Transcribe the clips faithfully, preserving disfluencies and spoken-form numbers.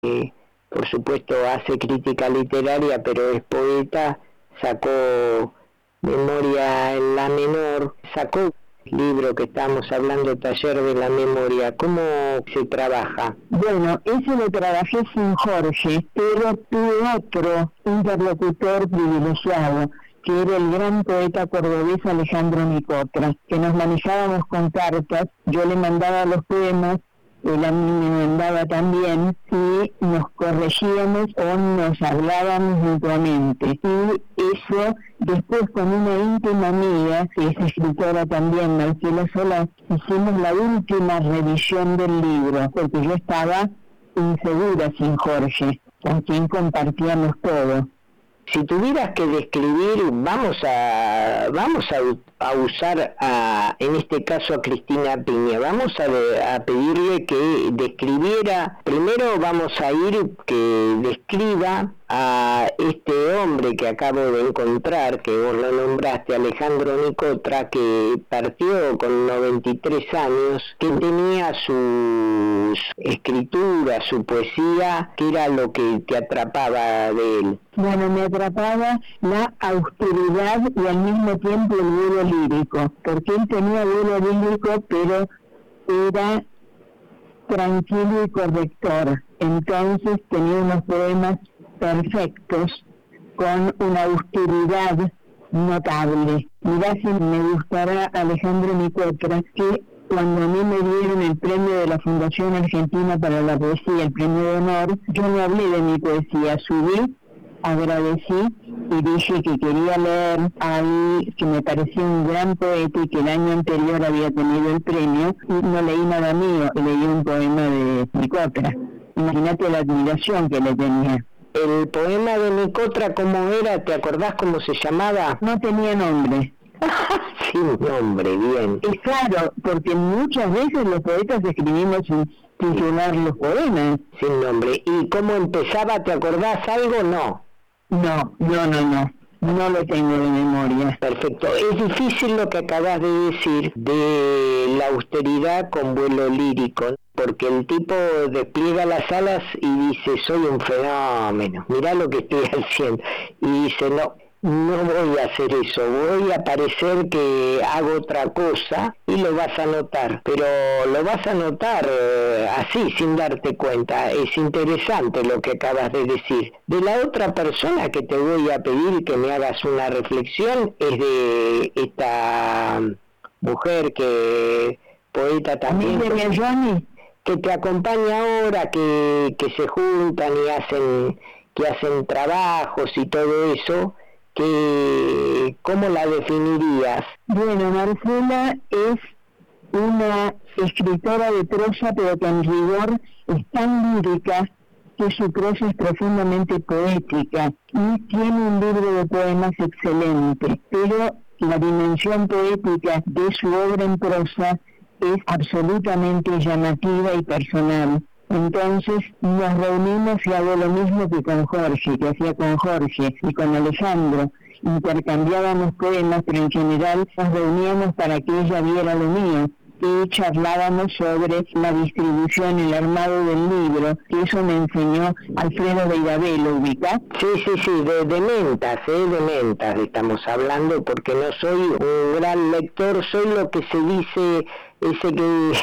que por supuesto hace crítica literaria, pero es poeta, sacó Memoria en la menor, sacó el libro que estamos hablando, Taller de la Memoria. ¿Cómo se trabaja? Bueno, ese lo trabajé sin Jorge, pero tuve otro interlocutor privilegiado, que era el gran poeta cordobés Alejandro Nicotra, que nos manejábamos con cartas. Yo le mandaba los poemas, él a mí me mandaba también, y nos corregíamos o nos hablábamos mutuamente. Y eso, después con una íntima amiga, que es escritora también, Marcela Solá, hicimos la última revisión del libro, porque yo estaba insegura sin Jorge, con quien compartíamos todo. Si tuvieras que describir, vamos a vamos a, a usar a, en este caso a Cristina Piña, vamos a, de, a pedirle que describiera, primero vamos a ir que describa a este hombre que acabo de encontrar, que vos lo nombraste, Alejandro Nicotra, que partió con noventa y tres años, que tenía su escritura, su poesía, que era lo que te atrapaba de él. Bueno, me atrapaba la austeridad y al mismo tiempo el vuelo lírico, porque él tenía vuelo lírico, pero era tranquilo y corrector. Entonces tenía unos poemas perfectos, con una austeridad notable. Mirá si me gustará Alejandro Nicotra, que cuando a mí me dieron el premio de la Fundación Argentina para la Poesía, el premio de honor, yo no hablé de mi poesía, subí, agradecí y dije que quería leer ahí, que me parecía un gran poeta y que el año anterior había tenido el premio, y no leí nada mío, leí un poema de Nicotra. Imagínate la admiración que le tenía. El poema de Nicotra, ¿cómo era? ¿Te acordás cómo se llamaba? No tenía nombre. Sin nombre, bien. Es claro, porque muchas veces los poetas escribimos sin titular los poemas. Sin nombre. ¿Y cómo empezaba? ¿Te acordás algo? No. No, no, no, no. No lo tengo de memoria. Perfecto. Es difícil lo que acabas de decir de la austeridad con vuelo lírico, porque el tipo despliega las alas y dice, soy un fenómeno, mirá lo que estoy haciendo. Y dice, no, no voy a hacer eso, voy a parecer que hago otra cosa y lo vas a notar, pero lo vas a notar eh, así, sin darte cuenta. Es interesante lo que acabas de decir. De la otra persona que te voy a pedir que me hagas una reflexión es de esta mujer que poeta también, que, que te acompaña ahora, que, que se juntan y hacen, que hacen trabajos y todo eso. Que, ¿cómo la definirías? Bueno, Marcela es una escritora de prosa, pero que en rigor es tan lírica que su prosa es profundamente poética y tiene un libro de poemas excelente, pero la dimensión poética de su obra en prosa es absolutamente llamativa y personal. Entonces nos reunimos y hago lo mismo que con Jorge, que hacía con Jorge y con Alejandro. Intercambiábamos poemas, pero en general nos reuníamos para que ella viera lo mío y charlábamos sobre la distribución, el armado del libro, que eso me enseñó Alfredo Beirabé, ¿lo ubica? Sí, sí, sí, de, de mentas, ¿eh? de mentas estamos hablando, porque no soy un gran lector, soy lo que se dice, ese que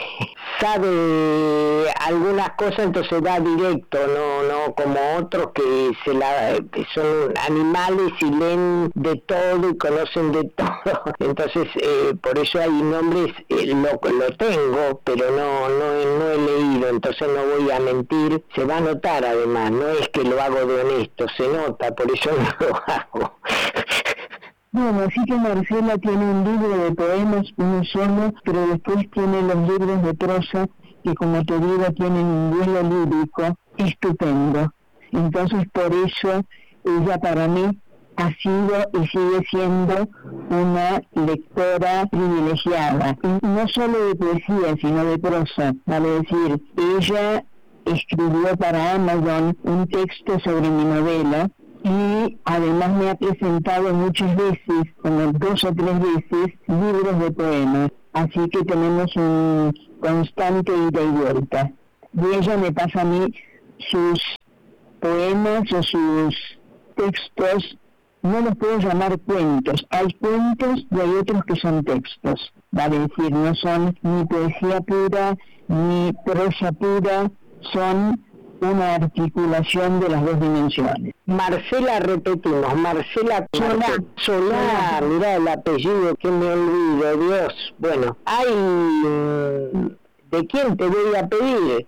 sabe algunas cosas, entonces va directo, no no como otros que se la que son animales y leen de todo y conocen de todo. Entonces eh, por eso hay nombres, eh, lo, lo tengo, pero no, no, no he leído, entonces no voy a mentir, se va a notar además, no es que lo hago de honesto, se nota, por eso no lo hago. Bueno, así que Marcela tiene un libro de poemas, uno solo, pero después tiene los libros de prosa, que como te digo tienen un vuelo lírico estupendo. Entonces por eso ella para mí ha sido y sigue siendo una lectora privilegiada, y no solo de poesía, sino de prosa. Vale decir, ella escribió para Amazon un texto sobre mi novela, y además me ha presentado muchas veces, como dos o tres veces, libros de poemas. Así que tenemos un constante ida y vuelta. Y ella me pasa a mí sus poemas o sus textos, no los puedo llamar cuentos. Hay cuentos y hay otros que son textos. Vale decir, no son ni poesía pura, ni prosa pura, son una articulación de las dos dimensiones. Marcela, repetimos, Marcela Solá. Solá, mirá el apellido que me olvido, Dios. Bueno, hay... ¿De quién te voy a pedir?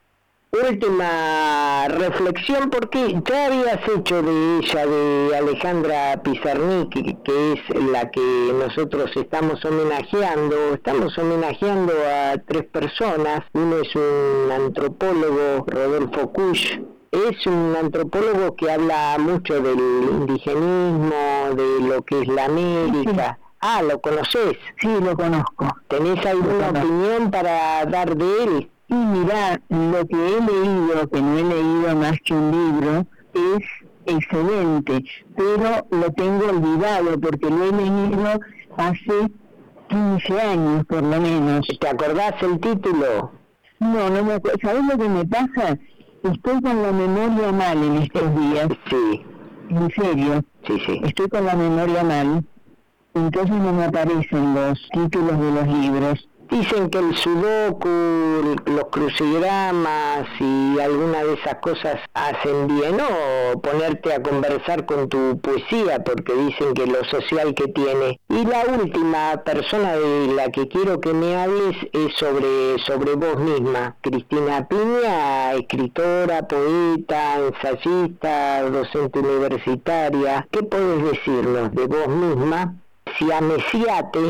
Última reflexión, porque ya habías hecho de ella, de Alejandra Pizarnik, que es la que nosotros estamos homenajeando. Estamos homenajeando a tres personas. Uno es un antropólogo, Rodolfo Kusch. Es un antropólogo que habla mucho del indigenismo, de lo que es la América. Sí. Ah, ¿lo conoces? Sí, lo conozco. ¿Tenés alguna opinión para dar de él? Y mirá, lo que he leído, que no he leído más que un libro, es excelente, pero lo tengo olvidado porque lo he leído hace quince años por lo menos. ¿Te acordás el título? No, no me acuerdo. ¿Sabés lo que me pasa? Estoy con la memoria mal en estos días. Sí. En serio. Sí, sí. Estoy con la memoria mal, entonces no me aparecen los títulos de los libros. Dicen que el sudoku, los crucigramas y alguna de esas cosas hacen bien, o ponerte a conversar con tu poesía, porque dicen que lo social que tiene. Y la última persona de la que quiero que me hables es sobre, sobre vos misma, Cristina Piña, escritora, poeta, ensayista, docente universitaria. ¿Qué podés decirnos de vos misma? Si amesiate.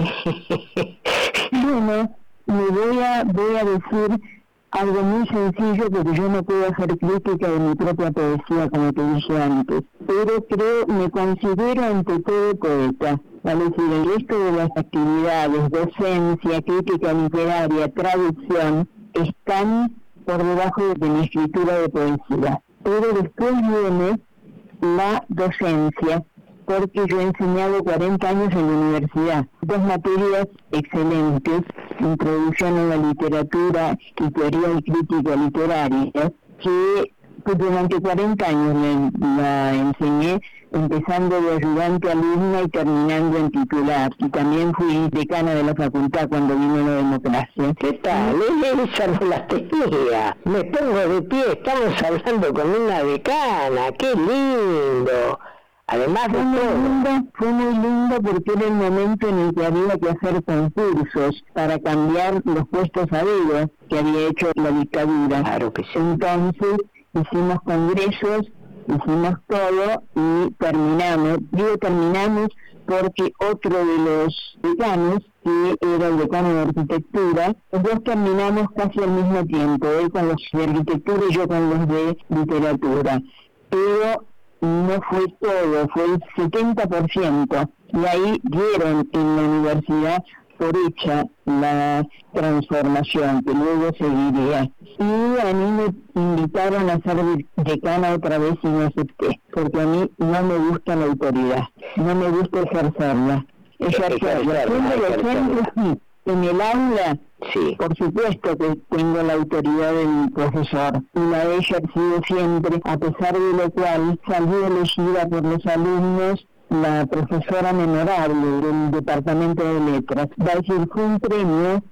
Bueno, me voy a, voy a decir algo muy sencillo, porque yo no puedo hacer crítica de mi propia poesía, como te dije antes, pero creo, me considero ante todo poeta. Vale decir, el resto de las actividades, docencia, crítica literaria, traducción, están por debajo de mi escritura de poesía. Pero después viene la docencia, porque yo he enseñado cuarenta años en la universidad. Dos materias excelentes, introducción a la literatura y teoría y crítica literaria, que durante cuarenta años la, la enseñé, empezando de ayudante alumna y terminando en titular. Y también fui decana de la facultad cuando vino la democracia. ¿Qué tal? Esa no la tenía. Me pongo de pie, estamos hablando con una decana. ¡Qué lindo! Además, fue muy lindo, fue muy lindo porque era el momento en el que había que hacer concursos para cambiar los puestos a dedo que había hecho la dictadura. Claro que sí. Entonces hicimos congresos, hicimos todo y terminamos. Digo terminamos porque otro de los decanos, que era el decano de arquitectura, los dos terminamos casi al mismo tiempo, él con los de arquitectura y yo con los de literatura. Pero no fue todo, fue el setenta por ciento, y ahí dieron en la universidad por hecha la transformación, que luego seguiría. Y a mí me invitaron a ser decana otra vez y no acepté, porque a mí no me gusta la autoridad, no me gusta ejercerla. Ejercerla, siendo docente, sí. En el aula, sí, por supuesto que tengo la autoridad del profesor, y la he ejercido siempre, a pesar de lo cual salí elegida por los alumnos la profesora memorable del Departamento de Letras. Va a decir, fue un premio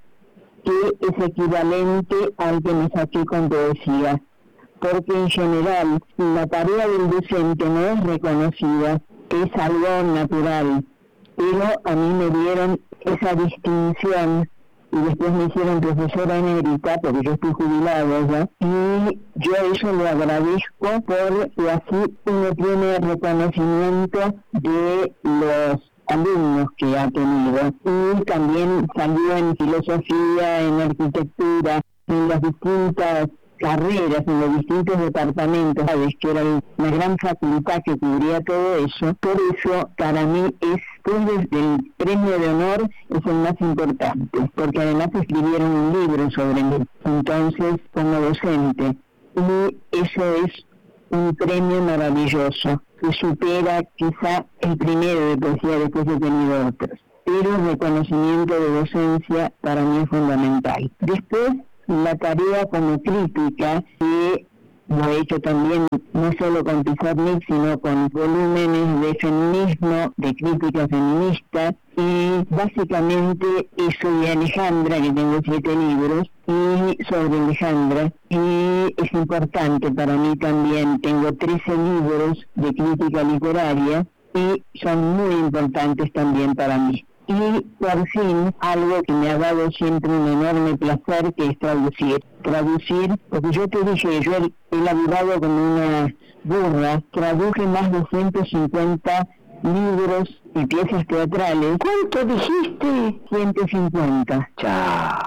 que es equivalente al que me saqué con poesía, porque en general la tarea del docente no es reconocida, es algo natural, pero a mí me dieron esa distinción y después me hicieron profesora emérita, porque yo estoy jubilado ya, y yo eso lo agradezco porque así uno tiene reconocimiento de los alumnos que ha tenido, y también salió en filosofía, en arquitectura, en las distintas carreras, en los distintos departamentos, ¿sabes? Que era una gran facultad que cubría todo eso. Por eso, para mí, es desde el premio de honor es el más importante, porque además escribieron un libro sobre mí, entonces, como docente, y eso es un premio maravilloso, que supera quizá el primero de poesía, después he tenido otros, pero el reconocimiento de docencia para mí es fundamental. Después, la tarea como crítica, que lo he hecho también no solo con Pizarnik, sino con volúmenes de feminismo, de crítica feminista, y básicamente eso de Alejandra, que tengo siete libros, y sobre Alejandra, y es importante para mí también, tengo trece libros de crítica literaria, y son muy importantes también para mí. Y por fin, algo que me ha dado siempre un enorme placer, que es traducir. Traducir, porque yo te dije, yo he, he laburado como una burra, traduje más de ciento cincuenta libros y piezas teatrales. ¿Cuánto dijiste? ciento cincuenta. Chao.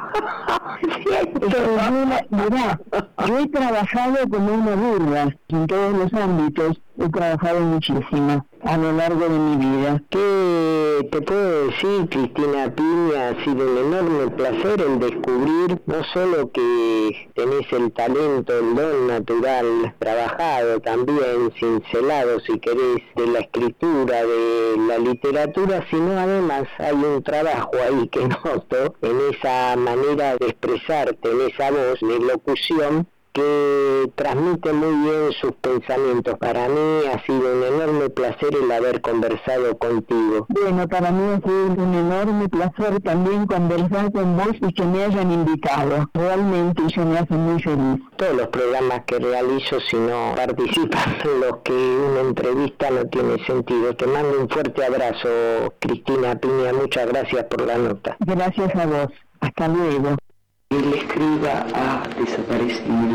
Mirá, yo he trabajado como una burra en todos los ámbitos, he trabajado muchísimo a lo largo de mi vida. ¿Qué te puedo decir, Cristina Piña? Ha sido un enorme placer el descubrir no solo que tenés el talento, el don natural, trabajado también, cincelado si querés, de la escritura, de la literatura, sino además hay un trabajo ahí que noto en esa manera de expresarte, en esa voz de locución, que transmite muy bien sus pensamientos. Para mí ha sido un enorme placer el haber conversado contigo. Bueno, para mí ha sido un enorme placer también conversar con vos y que me hayan invitado. Realmente eso me hace muy feliz. Todos los programas que realizo, si no participan los que una entrevista, no tiene sentido. Te mando un fuerte abrazo, Cristina Piña. Muchas gracias por la nota. Gracias a vos. Hasta luego. El escriba ha desaparecido.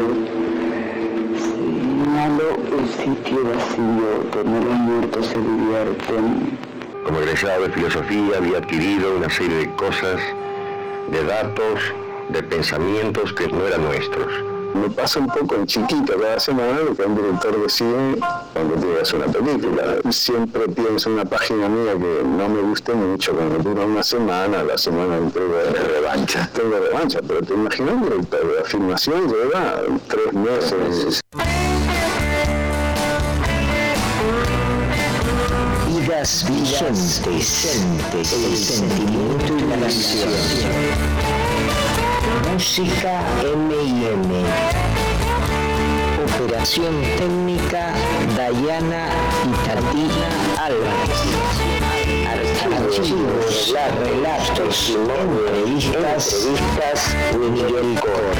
Señalo el sitio vacío donde los muertos se divierten. Como egresado de filosofía había adquirido una serie de cosas, de datos, de pensamientos que no eran nuestros. Me pasa un poco en chiquito cada semana lo que un director de cine cuando tiene que hacer una película. Siempre pienso en una página mía que no me guste mucho, cuando dura una semana, la semana entrega de revancha. Tengo revancha, pero te imaginas un director de la filmación lleva tres meses. Vidas vigentes, el sentimiento y la nación. Música M y M. Operación técnica Dayana y Tatina Álvarez. Archivos, relatos, entrevistas, entrevistas Miguel Cor.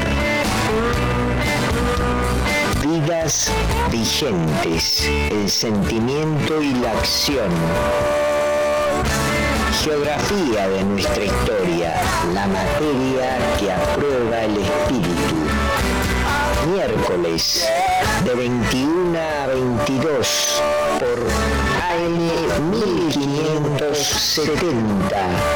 Vidas vigentes, el sentimiento y la acción. Geografía de nuestra historia, la materia que aprueba el espíritu. Miércoles, de veintiuno a veintidós, por A M mil quinientos setenta.